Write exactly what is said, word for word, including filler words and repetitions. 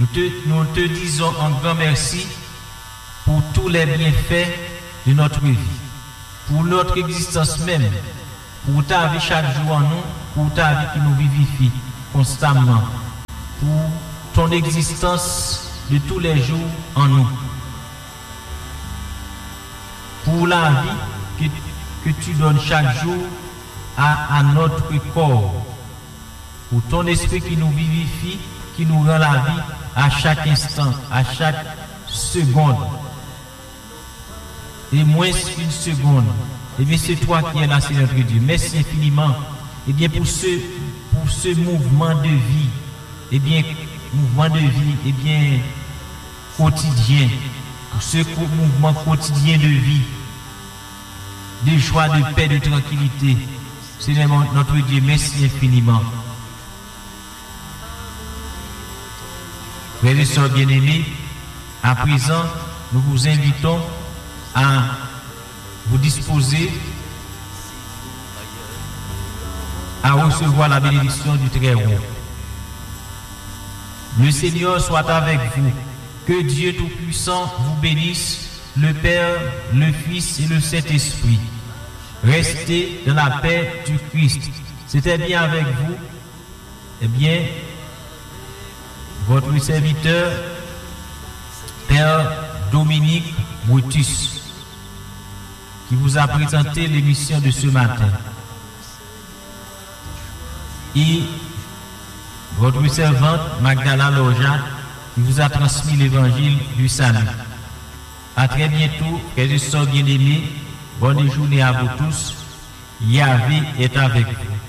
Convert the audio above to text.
Nous te, nous te disons un grand merci pour tous les bienfaits de notre vie, pour notre existence même, pour ta vie chaque jour en nous, pour ta vie qui nous vivifie constamment, pour ton existence de tous les jours en nous, pour la vie que, que tu donnes chaque jour à, à notre corps, pour ton esprit qui nous vivifie, qui nous rend la vie à chaque instant, à chaque seconde. Et moins qu'une seconde. Et bien c'est toi qui es là, Seigneur Dieu. Merci infiniment. Et bien pour ce, pour ce mouvement de vie, et bien mouvement de vie, et bien quotidien, pour ce mouvement quotidien de vie, de joie, de paix, de tranquillité. Seigneur notre Dieu, merci infiniment. Frères et sœurs bien-aimés, à présent, nous vous invitons à vous disposer à recevoir la bénédiction du Très-Haut. Le Seigneur soit avec vous. Que Dieu Tout-Puissant vous bénisse, le Père, le Fils et le Saint-Esprit. Restez dans la paix du Christ. C'était bien avec vous. Eh bien, votre serviteur, Père Dominique Brutus, qui vous a présenté l'émission de ce matin. Et votre servante, Magdala Loja, qui vous a transmis l'évangile du salut. À très bientôt, frères et sœurs bien-aimés. Bonne journée à vous tous. Yahvé est avec vous.